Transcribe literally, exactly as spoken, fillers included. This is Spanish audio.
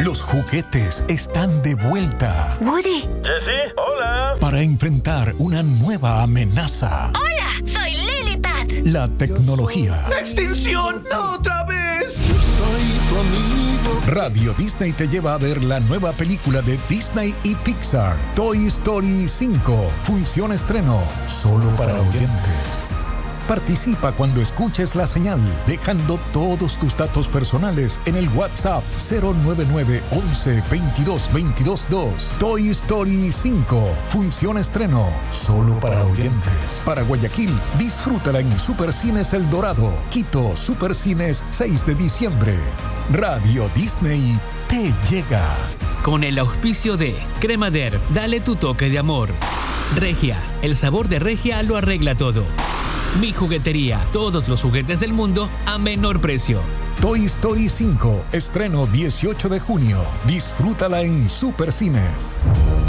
Los juguetes están de vuelta. Woody. Jessie, hola. Para enfrentar una nueva amenaza. Hola, soy Lilipad. La tecnología. ¡Extinción! ¡No otra vez! Soy tu amigo. Radio Disney te lleva a ver la nueva película de Disney y Pixar, Toy Story cinco. Función estreno, solo para oyentes. Participa cuando escuches la señal, dejando todos tus datos personales en el WhatsApp cero nueve nueve once veintidós veintidós dos. Toy Story cinco. Función estreno, solo para oyentes. Para Guayaquil, disfrútala en Supercines El Dorado. Quito, Supercines seis de diciembre. Radio Disney te llega. Con el auspicio de Cremader, dale tu toque de amor. Regia, el sabor de Regia lo arregla todo. Mi Juguetería, todos los juguetes del mundo a menor precio. Toy Story cinco, estreno dieciocho de junio. Disfrútala en Supercines.